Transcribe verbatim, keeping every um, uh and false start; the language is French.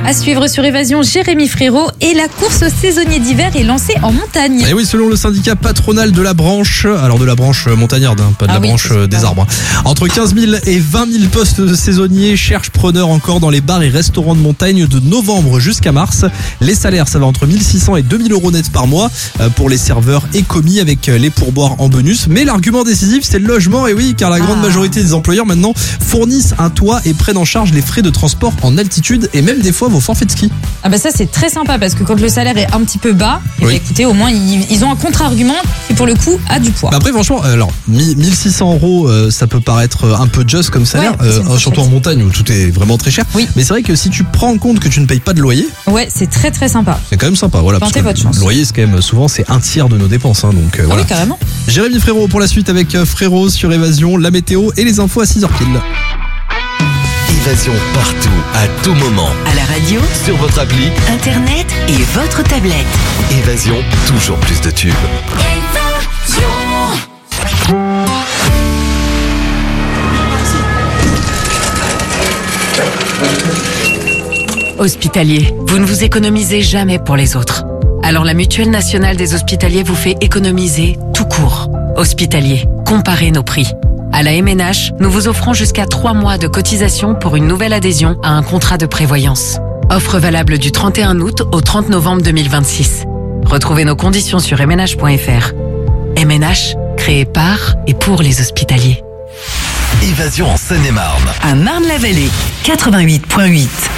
À suivre sur Évasion, Jérémy Frérot et la course aux saisonniers d'hiver est lancée en montagne. Et oui, selon le syndicat patronal de la branche, alors de la branche montagnarde, hein, pas de ah la oui, branche des arbres. Entre quinze mille et vingt mille postes de saisonniers cherchent preneurs encore dans les bars et restaurants de montagne de novembre jusqu'à mars. Les salaires, ça va entre mille six cents et deux mille euros net par mois pour les serveurs et commis avec les pourboires en bonus. Mais l'argument décisif, c'est le logement. Et oui, car la grande ah. majorité des employeurs maintenant fournissent un toit et prennent en charge les frais de transport en altitude et même des fois vos forfaits de ski. Ah bah ça c'est très sympa parce que quand le salaire est un petit peu bas, oui. bah écoutez, au moins ils, ils ont un contre-argument qui pour le coup a du poids. Bah après franchement, alors mille six cents euros, euh, ça peut paraître un peu just comme salaire, ouais, euh, surtout en montagne où tout est vraiment très cher. Oui. Mais c'est vrai que si tu prends en compte que tu ne payes pas de loyer, ouais, c'est très très sympa. C'est quand même sympa, voilà. Tentez parce que votre chance. Le loyer, c'est quand même souvent c'est un tiers de nos dépenses, hein, donc euh, ah voilà. oui, carrément. Jérémy Frérot pour la suite avec euh, Frérot sur Évasion, la météo et les infos à six heures pile. Évasion partout, à tout moment. À la radio, sur votre appli, internet et votre tablette. Évasion, toujours plus de tubes. Hospitalier, vous ne vous économisez jamais pour les autres. Alors la Mutuelle Nationale des Hospitaliers vous fait économiser tout court. Hospitalier, comparez nos prix. À la M N H, nous vous offrons jusqu'à trois mois de cotisation pour une nouvelle adhésion à un contrat de prévoyance. Offre valable du trente et un août au trente novembre deux mille vingt-six. Retrouvez nos conditions sur m n h point f r. M N H, créé par et pour les hospitaliers. Évasion en Seine-et-Marne. À Marne-la-Vallée, quatre-vingt-huit virgule huit.